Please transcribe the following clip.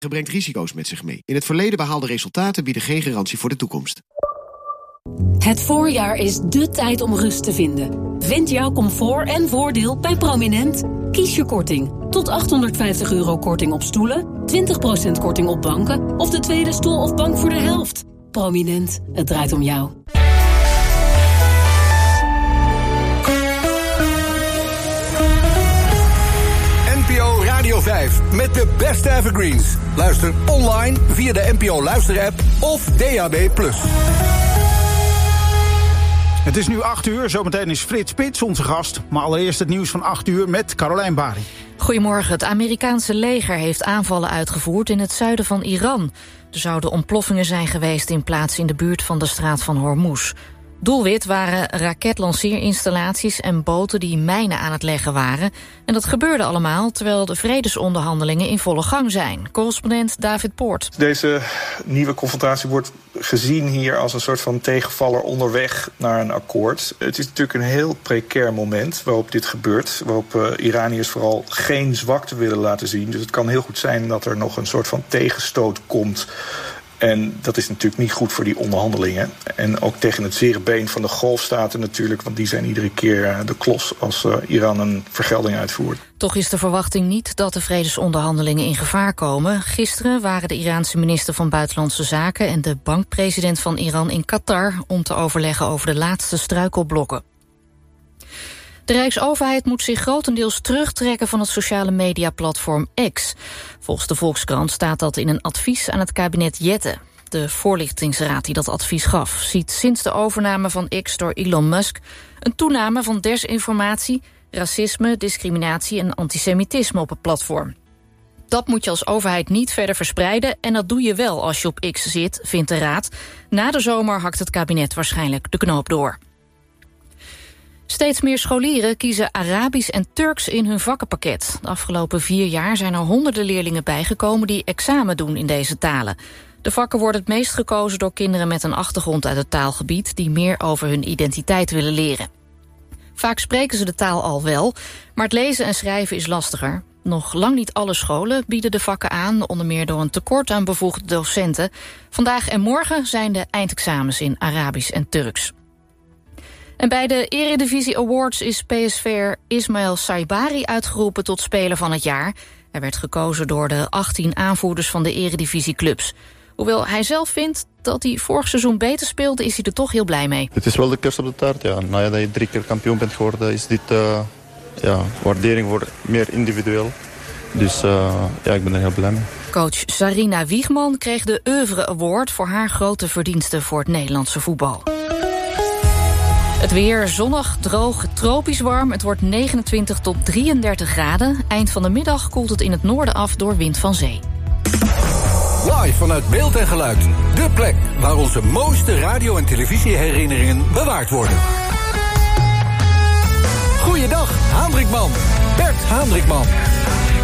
brengt risico's met zich mee. In het verleden behaalde resultaten bieden geen garantie voor de toekomst. Het voorjaar is dé tijd om rust te vinden. Vind jouw comfort en voordeel bij Prominent. Kies je korting. Tot €850 korting op stoelen, 20% korting op banken of de tweede stoel of bank voor de helft. Prominent, het draait om jou. NPO Radio 5 met de beste evergreens. Luister online via de NPO Luister-app of DAB+. Het is nu 8:00, zometeen is Frits Spits onze gast. Maar allereerst het nieuws van 8:00 met Carolijn Bari. Goedemorgen. Het Amerikaanse leger heeft aanvallen uitgevoerd in het zuiden van Iran. Er zouden ontploffingen zijn geweest in plaatsen in de buurt van de straat van Hormuz. Doelwit waren raketlanceerinstallaties en boten die mijnen aan het leggen waren. En dat gebeurde allemaal terwijl de vredesonderhandelingen in volle gang zijn. Correspondent David Poort. Deze nieuwe confrontatie wordt gezien hier als een soort van tegenvaller onderweg naar een akkoord. Het is natuurlijk een heel precair moment waarop dit gebeurt. Waarop Iraniërs vooral geen zwakte willen laten zien. Dus het kan heel goed zijn dat er nog een soort van tegenstoot komt. En dat is natuurlijk niet goed voor die onderhandelingen. En ook tegen het zere been van de golfstaten natuurlijk, want die zijn iedere keer de klos als Iran een vergelding uitvoert. Toch is de verwachting niet dat de vredesonderhandelingen in gevaar komen. Gisteren waren de Iraanse minister van Buitenlandse Zaken en de bankpresident van Iran in Qatar om te overleggen over de laatste struikelblokken. De Rijksoverheid moet zich grotendeels terugtrekken van het sociale mediaplatform X. Volgens de Volkskrant staat dat in een advies aan het kabinet Jette. De voorlichtingsraad die dat advies gaf ziet sinds de overname van X door Elon Musk een toename van desinformatie, racisme, discriminatie en antisemitisme op het platform. Dat moet je als overheid niet verder verspreiden en dat doe je wel als je op X zit, vindt de raad. Na de zomer hakt het kabinet waarschijnlijk de knoop door. Steeds meer scholieren kiezen Arabisch en Turks in hun vakkenpakket. De afgelopen 4 jaar zijn er honderden leerlingen bijgekomen die examen doen in deze talen. De vakken worden het meest gekozen door kinderen met een achtergrond uit het taalgebied die meer over hun identiteit willen leren. Vaak spreken ze de taal al wel, maar het lezen en schrijven is lastiger. Nog lang niet alle scholen bieden de vakken aan, onder meer door een tekort aan bevoegde docenten. Vandaag en morgen zijn de eindexamens in Arabisch en Turks. En bij de Eredivisie Awards is PSV'er Ismail Saibari uitgeroepen tot speler van het jaar. Hij werd gekozen door de 18 aanvoerders van de Eredivisieclubs. Hoewel hij zelf vindt dat hij vorig seizoen beter speelde, is hij er toch heel blij mee. Het is wel de kers op de taart, ja. Nadat je 3 keer kampioen bent geworden, is dit waardering wordt meer individueel. Dus ik ben er heel blij mee. Coach Sarina Wiegman kreeg de Oeuvre Award voor haar grote verdiensten voor het Nederlandse voetbal. Het weer zonnig, droog, tropisch warm. Het wordt 29 tot 33 graden. Eind van de middag koelt het in het noorden af door wind van zee. Live vanuit Beeld en Geluid. De plek waar onze mooiste radio- en televisieherinneringen bewaard worden. Goeiedag, Haandrikman. Bert Haandrikman.